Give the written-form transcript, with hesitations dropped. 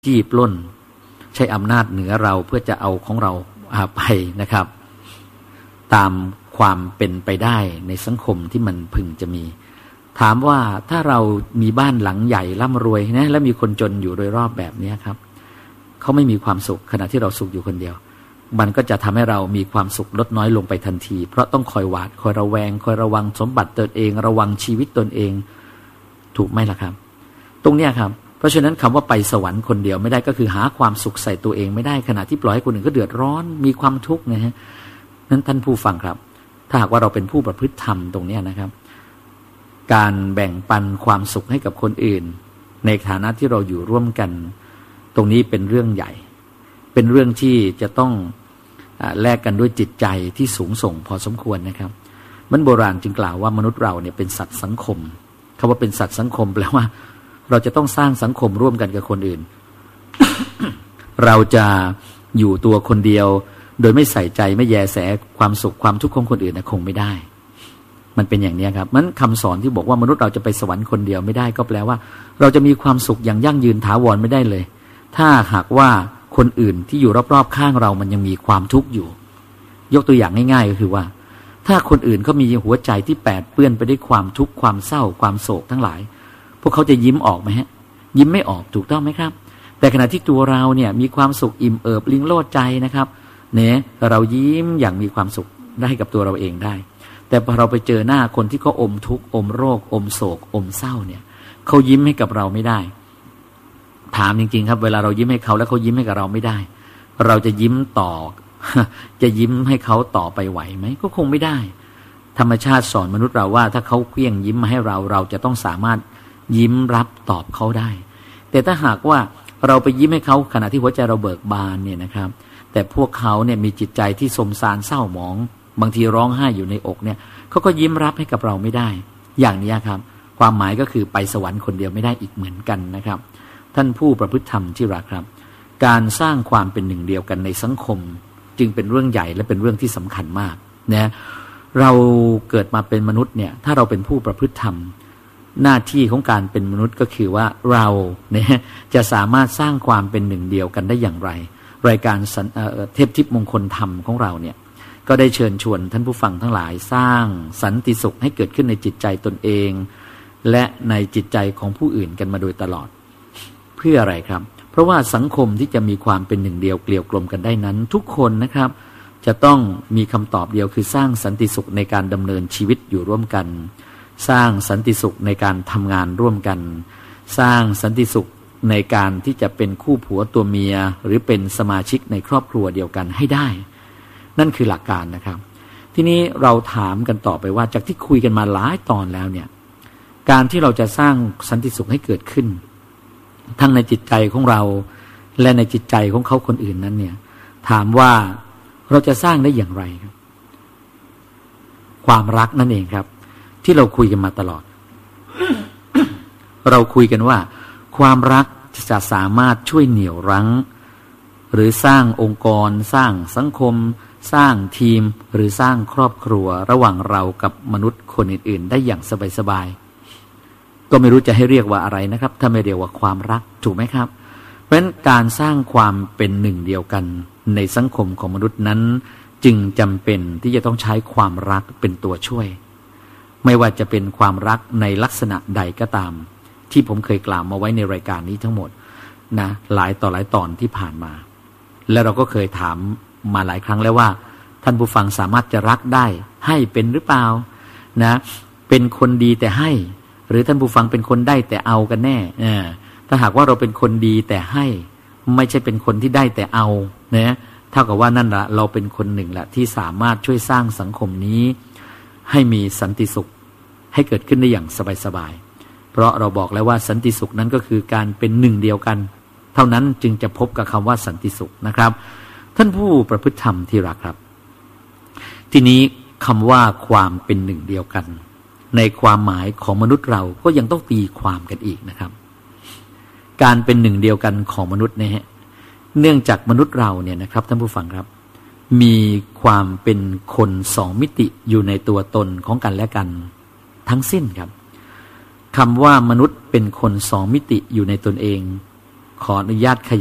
จี้ปล้นใช้อำนาจเหนือเราเพื่อจะเอาของเราไปนะครับตามความเป็นไปได้ในสังคมที่มันพึงจะมีถามว่าถ้าเรามีบ้านหลังใหญ่ร่ำรวยนะและมีคนจนอยู่โดยรอบแบบนี้ครับเขาไม่มีความสุขขณะที่เราสุขอยู่คนเดียวมันก็จะทำให้เรามีความสุขลดน้อยลงไปทันทีเพราะต้องคอยหวาดคอยระแวงคอยระวังสมบัติตนเองระวังชีวิตตนเองถูกไหมล่ะครับตรงเนี้ยครับเพราะฉะนั้นคำว่าไปสวรรค์คนเดียวไม่ได้ก็คือหาความสุขใส่ตัวเองไม่ได้ขณะที่ปล่อยให้คนอื่นก็เดือดร้อนมีความทุกข์นะฮะนั้นท่านผู้ฟังครับถ้าหากว่าเราเป็นผู้ประพฤติธรรมตรงเนี้ยนะครับการแบ่งปันความสุขให้กับคนอื่นในฐานะที่เราอยู่ร่วมกันตรงนี้เป็นเรื่องใหญ่เป็นเรื่องที่จะต้องแลกกันด้วยจิตใจที่สูงส่งพอสมควรนะครับมันโบราณจึงกล่าวว่ามนุษย์เราเนี่ยเป็นสัตว์สังคมคำว่าเป็นสัตว์สังคมแปลว่าเราจะต้องสร้างสังคมร่วมกันกับคนอื่น เราจะอยู่ตัวคนเดียวโดยไม่ใส่ใจไม่แยแสความสุขความทุกข์ของคนอื่นนะคงไม่ได้มันเป็นอย่างนี้ครับมันคำสอนที่บอกว่ามนุษย์เราจะไปสวรรค์คนเดียวไม่ได้ก็แปลว่าเราจะมีความสุขอย่างยั่งยืนถาวรไม่ได้เลยถ้าหากว่าคนอื่นที่อยู่รอบๆข้างเรามันยังมีความทุกข์อยู่ยกตัวอย่างง่ายๆก็คือว่าถ้าคนอื่นเขามีหัวใจที่แปดเปื้อนไปด้วยความทุกข์ความเศร้าความโศกทั้งหลายพวกเขาจะยิ้มออกไหมฮะยิ้มไม่ออกถูกต้องไหมครับแต่ขณะที่ตัวเราเนี่ยมีความสุขอิ่มเอิบลิงโลดใจนะครับเนี่ยเรายิ้มอย่างมีความสุขได้กับตัวเราเองได้แต่พอเราไปเจอหน้าคนที่เขาอมทุกข์อมโรคอมโศกอมเศร้าเนี่ยเขายิ้มให้กับเราไม่ได้ถามจริงๆครับเวลาเรายิ้มให้เขาแล้วเขายิ้มให้กับเราไม่ได้เราจะยิ้มต่อ จะยิ้มให้เขาต่อไปไหวไหมก็คงไม่ได้ธรรมชาติสอนมนุษย์เราว่าถ้าเขาเคลี้ยงยิ้มมาให้เราเราจะต้องสามารถยิ้มรับตอบเขาได้แต่ถ้าหากว่าเราไปยิ้มให้เขาขณะที่หัวใจเราเบิกบานเนี่ยนะครับแต่พวกเขาเนี่ยมีจิตใจที่สมสารเศร้าหมองบางทีร้องไห้อยู่ในอกเนี่ยเขาก็ยิ้มรับให้กับเราไม่ได้อย่างนี้ครับความหมายก็คือไปสวรรค์คนเดียวไม่ได้อีกเหมือนกันนะครับท่านผู้ประพฤติธรรมที่รักครับการสร้างความเป็นหนึ่งเดียวกันในสังคมจึงเป็นเรื่องใหญ่และเป็นเรื่องที่สำคัญมากนะเราเกิดมาเป็นมนุษย์เนี่ยถ้าเราเป็นผู้ประพฤติธรรมหน้าที่ของการเป็นมนุษย์ก็คือว่าเราเนี่ยจะสามารถสร้างความเป็นหนึ่งเดียวกันได้อย่างไรรายการเทพทิพย์มงคลธรรมของเราเนี่ยก็ได้เชิญชวนท่านผู้ฟังทั้งหลายสร้างสันติสุขให้เกิดขึ้นในจิตใจตนเองและในจิตใจของผู้อื่นกันมาโดยตลอดเพื่ออะไรครับเพราะว่าสังคมที่จะมีความเป็นหนึ่งเดียวเกลียวกลมกันได้นั้นทุกคนนะครับจะต้องมีคำตอบเดียวคือสร้างสันติสุขในการดำเนินชีวิตอยู่ร่วมกันสร้างสันติสุขในการทำงานร่วมกันสร้างสันติสุขในการที่จะเป็นคู่ผัวตัวเมียหรือเป็นสมาชิกในครอบครัวเดียวกันให้ได้นั่นคือหลักการนะครับทีนี้เราถามกันต่อไปว่าจากที่คุยกันมาหลายตอนแล้วเนี่ยการที่เราจะสร้างสันติสุขให้เกิดขึ้นทั้งในจิตใจของเราและในจิตใจของเขาคนอื่นนั้นเนี่ยถามว่าเราจะสร้างได้อย่างไรครับความรักนั่นเองครับที่เราคุยกันมาตลอด เราคุยกันว่าความรักจะสามารถช่วยเหนี่ยวรั้งหรือสร้างองค์กรสร้างสังคมสร้างทีมหรือสร้างครอบครัวระหว่างเรากับมนุษย์คนอื่นๆได้อย่างสบายๆก็ไม่รู้จะให้เรียกว่าอะไรนะครับถ้าไม่เรียกว่าความรักถูกไหมครับเพราะฉะนั้นการสร้างความเป็นหนึ่งเดียวกันในสังคมของมนุษย์นั้นจึงจำเป็นที่จะต้องใช้ความรักเป็นตัวช่วยไม่ว่าจะเป็นความรักในลักษณะใดก็ตามที่ผมเคยกล่าวมาไว้ในรายการนี้ทั้งหมดนะหลายต่อหลายตอนที่ผ่านมาและเราก็เคยถามมาหลายครั้งแล้วว่าท่านผู้ฟังสามารถจะรักได้ให้เป็นหรือเปล่านะเป็นคนดีแต่ให้หรือท่านผู้ฟังเป็นคนได้แต่เอากันแน่ถ้าหากว่าเราเป็นคนดีแต่ให้ไม่ใช่เป็นคนที่ได้แต่เอานะเท่ากับว่านั่นละเราเป็นคนหนึ่งละที่สามารถช่วยสร้างสังคมนี้ให้มีสันติสุขให้เกิดขึ้นได้อย่างสบายๆเพราะเราบอกแล้วว่าสันติสุขนั้นก็คือการเป็นหนึ่งเดียวกันเท่านั้นจึงจะพบกับคำว่าสันติสุขนะครับท่านผู้ประพฤติธรรมที่รักครับทีนี้คำว่าความเป็นหนึ่งเดียวกันในความหมายของมนุษย์เราก็ยังต้องตีความกันอีกนะครับการเป็นหนึ่งเดียวกันของมนุษย์เนี่ยเนื่องจากมนุษย์เราเนี่ยนะครับท่านผู้ฟังครับมีความเป็นคนสองมิติอยู่ในตัวตนของกันและกันทั้งสิ้นครับคำว่ามนุษย์เป็นคนสองมิติอยู่ในตนเองขออนุญาตข